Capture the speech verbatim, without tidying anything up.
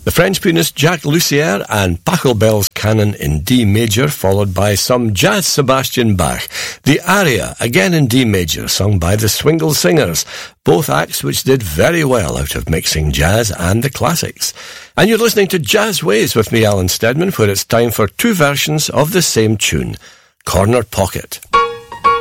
The French pianist Jacques Lussier and Pachelbel's Canon in D major, followed by some jazz Sebastian Bach. The aria, again in D major, sung by the Swingle Singers, both acts which did very well out of mixing jazz and the classics. And you're listening to Jazz Ways with me, Alan Steadman, where it's time for two versions of the same tune, Corner Pocket.